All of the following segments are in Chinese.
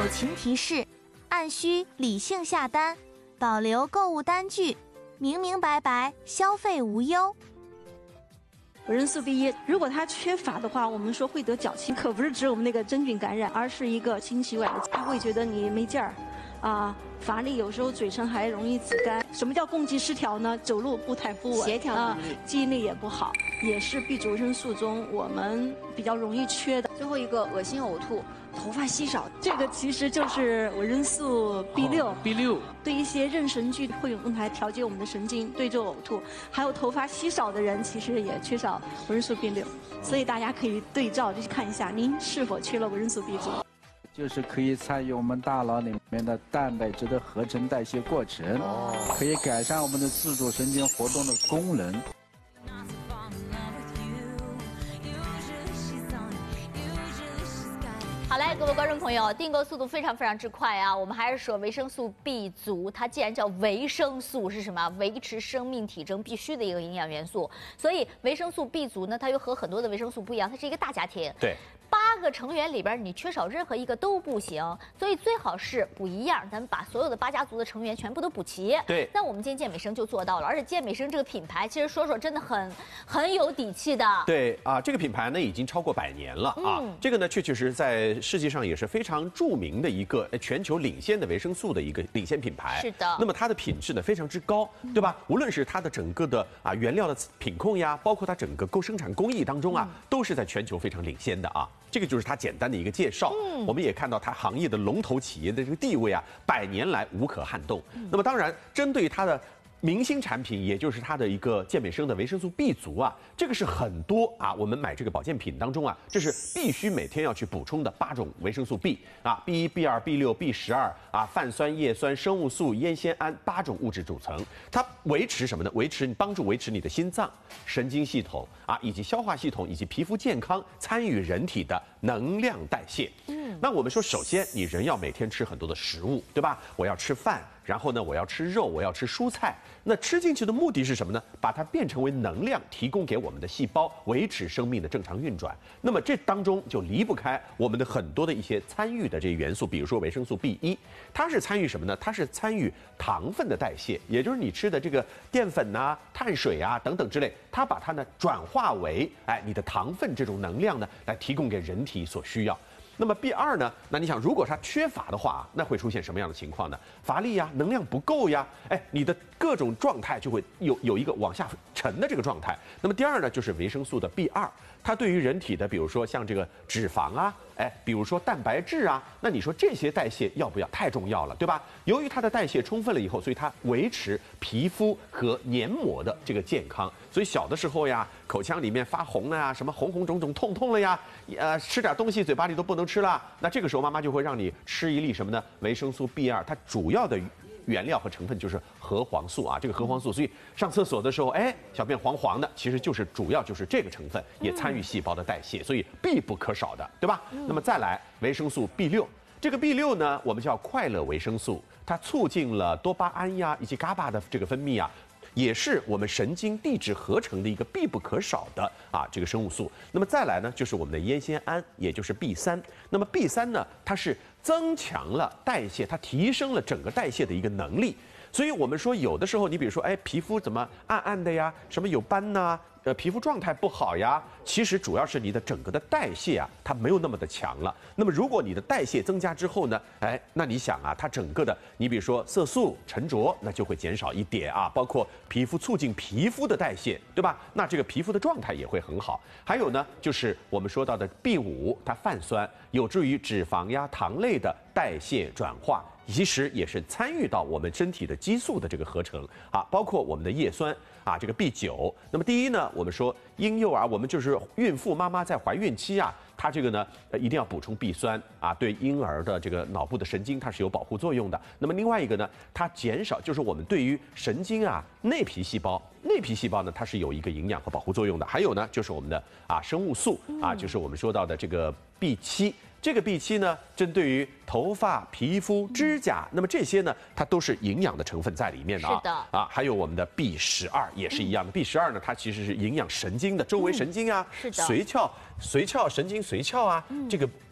友情提示：按需理性下单，保留购物单据，明明白白，消费无忧。 维生素 B1，如果它缺乏的话，我们说会得脚气，可不是指我们那个真菌感染，而是一个清气管的，他会觉得你没劲儿，乏力，有时候嘴唇还容易紫干。什么叫共济失调呢？走路步态不稳， 协调能力， 记忆力也不好，也是 B 族维生素中我们比较容易缺的。 最后一个恶心呕吐，头发稀少， 这个其实就是维生素 B6。 B6 对一些妊娠剧会用来调节我们的神经，对症呕吐。还有头发稀少的人，其实也缺少维生素 B6，所以大家可以对照就去看一下，您是否缺了维生素 B 族。 就是可以参与我们大脑里面的蛋白质的合成代谢过程，可以改善我们的自主神经活动的功能。 好嘞，各位观众朋友，订购速度非常之快啊！我们还是说维生素 B 族，它既然叫维生素，是什么？维持生命体征必须的一个营养元素。所以维生素 B 族呢，它又和很多的维生素不一样，它是一个大家庭。 对。 8个成员里边，你缺少任何一个都不行，所以最好是补一样，咱们把所有的8家族的成员全部都补齐。 对， 那我们今天健美生就做到了，而且健美生这个品牌，其实说真的很有底气的。 对啊，这个品牌呢已经超过100年了啊，这个呢确实在世界上也是非常著名的一个全球领先的维生素的一个领先品牌。 是的。 那么它的品质呢非常之高，对吧？无论是它的整个的原料的品控呀，包括它整个生产工艺当中啊，都是在全球非常领先的啊。这个就是它简单的一个介绍。我们也看到它行业的龙头企业的这个地位啊，100年来无可撼动。那么当然，针对它的明星产品，也就是它的一个健美生的维生素 B 族啊，这个是很多我们买这个保健品当中啊，这是必须每天要去补充的8种维生素 B B1、B2、B6、B12泛酸、叶酸、生物素、烟酰胺8种物质组成。它维持什么呢？帮助维持你的心脏、神经系统以及消化系统以及皮肤健康，参与人体的能量代谢。那我们说，首先你人要每天吃很多的食物，对吧？我要吃饭。然后呢，我要吃肉，我要吃蔬菜。那吃进去的目的是什么呢？把它变成为能量，提供给我们的细胞，维持生命的正常运转。那么这当中就离不开我们的很多的一些参与的这些元素，比如说维生素 B1，它是参与什么呢？它是参与糖分的代谢，也就是你吃的这个淀粉碳水等等之类，它把它呢转化为你的糖分这种能量呢，来提供给人体所需要。那么 B2 呢？那你想，如果它缺乏的话，那会出现什么样的情况呢？乏力呀，能量不够呀，你的各种状态就会有一个往下沉的这个状态。那么第二呢，就是维生素的 B2，它对于人体的，比如说像这个脂肪比如说蛋白质那你说这些代谢要不要？太重要了，对吧？由于它的代谢充分了以后，所以它维持皮肤和黏膜的这个健康。所以小的时候呀，口腔里面发红了呀，什么红红肿肿、痛痛了呀，吃点东西嘴巴里都不能吃了，那这个时候妈妈就会让你吃一粒什么呢？维生素 B2，它主要的原料和成分就是核黄素这个核黄素，所以上厕所的时候，小便黄黄的，其实主要就是这个成分，也参与细胞的代谢，所以必不可少的，对吧？那么再来维生素 B6，这个 B6呢，我们叫快乐维生素，它促进了多巴胺以及GABA的这个分泌也是我们神经递质合成的一个必不可少的这个生物素。那么再来呢，就是我们的烟酰胺，也就是 B3。那么 B3呢，它是增强了代谢，它提升了整个代谢的一个能力。所以我们说，有的时候你比如说，皮肤怎么暗暗的呀，什么有斑呐，皮肤状态不好呀，其实主要是你的整个的代谢它没有那么的强了。那么如果你的代谢增加之后呢，那你想它整个的，你比如说色素沉着，那就会减少一点包括皮肤促进皮肤的代谢，对吧？那这个皮肤的状态也会很好。还有呢，就是我们说到的 B5，它泛酸，有助于脂肪糖类的代谢转化。其实也是参与到我们身体的激素的这个合成包括我们的叶酸这个 B9。那么第一呢，我们说婴幼儿，我们就是孕妇妈妈在怀孕期它这个呢一定要补充 B 酸对婴儿的这个脑部的神经它是有保护作用的。那么另外一个呢，它减少就是我们对于神经内皮细胞呢它是有一个营养和保护作用的。还有呢就是我们的生物素就是我们说到的这个 B7。这个 B7呢，针对于头发、皮肤、指甲，那么这些呢，它都是营养的成分在里面的是的还有我们的 B12也是一样的，B12呢，它其实是营养神经的周围神经是的， 髓鞘神经髓鞘这个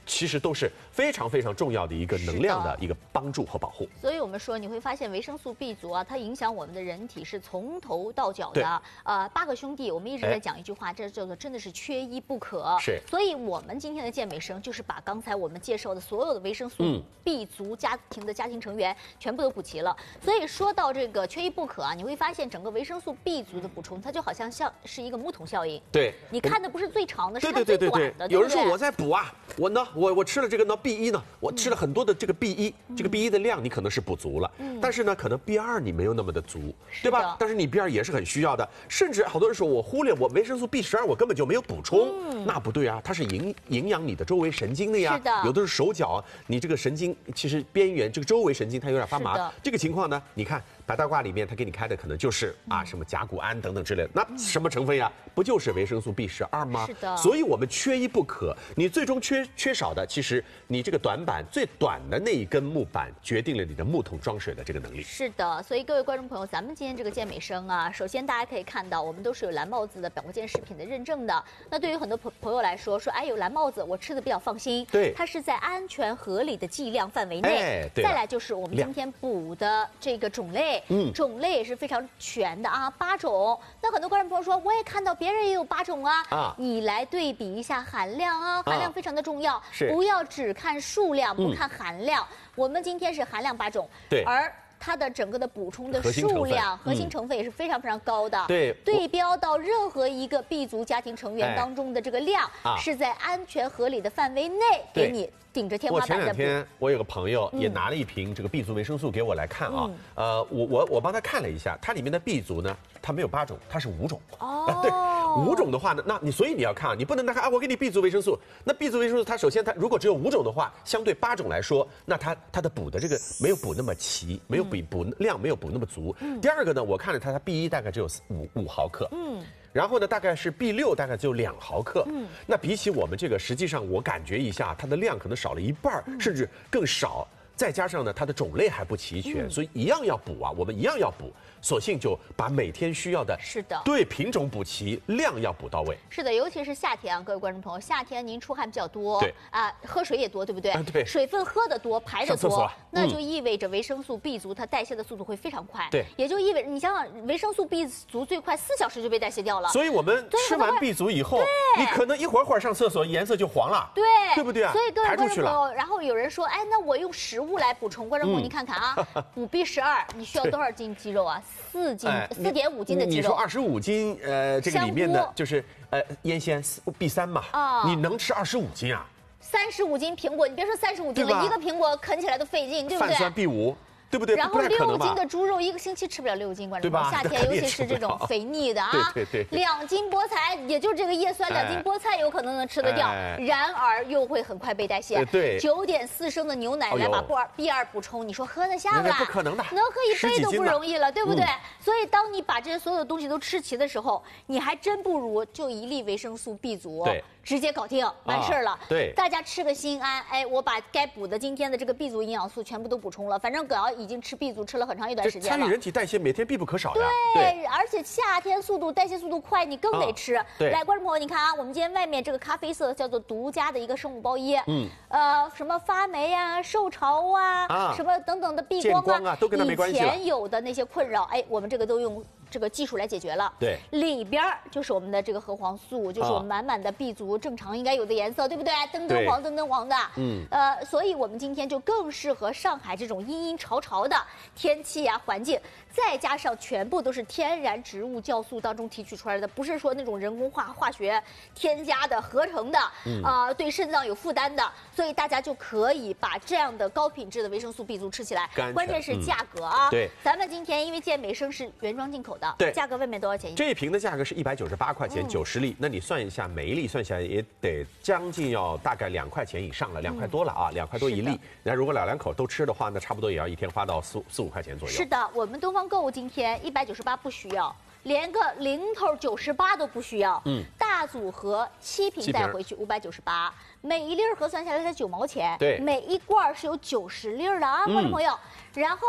其实都是非常非常重要的一个能量的一个帮助和保护。 所以我们说，你会发现维生素 B 族啊，它影响我们的人体是从头到脚的。8个兄弟，我们一直在讲一句话，这叫做真的是缺一不可。 是。 所以我们今天的健美生就是把刚才我们介绍的所有的维生素 B 族家庭成员全部都补齐了。所以说到这个缺一不可啊，你会发现整个维生素 B 族的补充，它就好像是一个木桶效应。 对。 你看的不是最长的，是看最短的。 有人说我在补啊，我吃了这个B1呢，我吃了很多的这个 B1，这个 B1的量你可能是补足了，但是呢，可能 B2你没有那么的足，对吧？但是你 B2也是很需要的，甚至好多人说我忽略我维生素 B12，我根本就没有补充，那不对啊，它是营养你的周围神经的呀。 是的。 有的是手脚，你这个神经其实边缘这个周围神经它有点发麻，这个情况呢，你看白大褂里面它给你开的可能就是什么甲钴胺等等之类的，那什么成分呀？不就是维生素 B12吗？ 是的。 所以我们缺一不可，你最终缺少的，其实你这个短板最短的那一根木板，决定了你的木桶装水的这个能力。 是的，所以各位观众朋友，咱们今天这个健美生啊，首先大家可以看到，我们都是有蓝帽子的保健食品的认证的。那对于很多朋友来说，哎，有蓝帽子，我吃的比较放心。 对， 它是在安全合理的剂量范围内。 对。 再来就是我们今天补的这个种类，种类也是非常全的啊，8种。那很多观众朋友说，我也看到别人也有8种啊，你来对比一下含量啊，含量非常的重要，不要只看数量，不看含量。我们今天是含量8种， 对， 而它的整个的补充的数量、核心成分也是非常非常高的。 对， 对标到任何一个 B 族家庭成员当中的这个量，是在安全合理的范围内给你顶着天花板的。 我前2天我有个朋友也拿了一瓶这个 B 族维生素给我来看啊，我帮他看了一下，它里面的 B 族呢，它没有8种，它是5种。对，5种的话呢，所以你要看啊，你不能看啊，我给你 B 族维生素，那 B 族维生素它首先它如果只有5种的话，相对8种来说，那它的补的这个没有补那么齐，没有补量没有补那么足。第二个呢，我看了它 B1 大概只有5毫克。然后呢，大概是 B6大概只有2毫克。那比起我们这个，实际上我感觉一下，它的量可能少了1半，甚至更少。再加上呢，它的种类还不齐全，所以一样要补啊，我们一样要补。索性就把每天需要的， 是的， 对品种补齐，量要补到位。 是的，尤其是夏天啊，各位观众朋友，夏天您出汗比较多， 对啊，喝水也多，对不对？ 对， 水分喝得多，排得多， 上厕所那就意味着维生素 B 族它代谢的速度会非常快。 对， 也就意味着你想想，维生素 B 族最快4小时就被代谢掉了。 所以我们吃完 B 族以后，你可能一会儿上厕所颜色就黄了，对不对啊？ 所以各位观众朋友， 了然后有人说，哎，那我用食物来补充，观众朋友，你看看啊，补 B12，你需要多少斤肌肉啊？4斤。4.5斤的肌肉， 你说25斤，这个里面的就是烟酰 B3 嘛，你能吃25斤啊 ？35斤苹果，你别说35斤了，一个苹果啃起来都费劲，对不对？ 泛酸 B5。对不对？ 然后6斤的猪肉1个星期吃不了6斤，观众朋友，夏天尤其是这种肥腻的啊，2斤菠菜，也就这个叶酸2斤菠菜有可能能吃得掉，然而又会很快被代谢。 对 ，9.4升的牛奶来把B2补充，你说喝得下吗？ 不可能的， 能喝1杯都不容易了，对不对？所以当你把这些所有的东西都吃齐的时候，你还真不如就1粒维生素 B 族，直接搞定完事儿了。 对， 大家吃个心安，哎，我把该补的今天的这个 B 族营养素全部都补充了，反正只要已经吃 B 族吃了很长一段时间了， 参与人体代谢每天必不可少的。 对，而且夏天代谢速度快，你更得吃。来，观众朋友，你看啊，我们今天外面这个咖啡色叫做独家的一个生物包衣，什么发霉啊、受潮啊，什么等等的避光啊， 都跟它没关系了。 以前有的那些困扰，哎，我们这个都用这个技术来解决了。 对， 里边就是我们的这个核黄素，就是我们满满的 B 族正常应该有的颜色，对不对？灯黄的。所以我们今天就更适合上海这种阴阴潮潮的天气啊环境，再加上全部都是天然植物酵素当中提取出来的，不是说那种人工化学添加的合成的，对肾脏有负担的，所以大家就可以把这样的高品质的维生素 B 族吃起来。关键是价格啊， 对， 咱们今天因为健美生是原装进口的， 对， 价格外面多少钱？ 这一瓶的价格是198块钱，90粒，那你算一下，每一粒算下来也得将近要大概2块钱以上了，2块多了啊，2块多1粒。那如果2口都吃的话，那差不多也要一天花到4、5块钱左右。 是的，我们东方购物今天198不需要，连个零头98都不需要。大组合7瓶带回去598，每一粒核算下来才9毛钱。 对， 每一罐是有90粒的啊，观众朋友。然后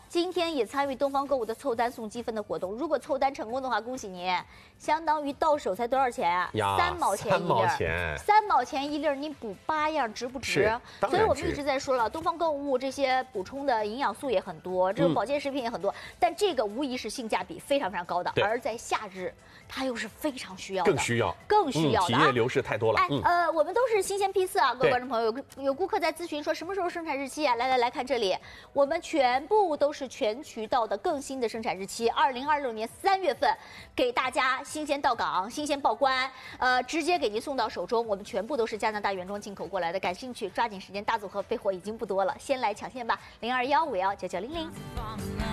今天也参与东方购物的凑单送积分的活动。如果凑单成功的话，恭喜您，相当于到手才多少钱啊？3毛钱一粒儿，3毛钱一粒儿，你补8样，值不值？所以我们一直在说了，东方购物这些补充的营养素也很多，这个保健食品也很多，但这个无疑是性价比非常非常高的，而在夏日，它又是非常需要的，更需要的。 企业流失太多了。 我们都是新鲜批次啊，各位观众朋友，有顾客在咨询说什么时候生产日期啊？来看这里，我们全部都是全渠道的更新的生产日期，2026年3月份，给大家新鲜到港、新鲜报关，直接给您送到手中。我们全部都是加拿大原装进口过来的，感兴趣抓紧时间，大组合备货已经不多了，先来抢线吧，0215199900。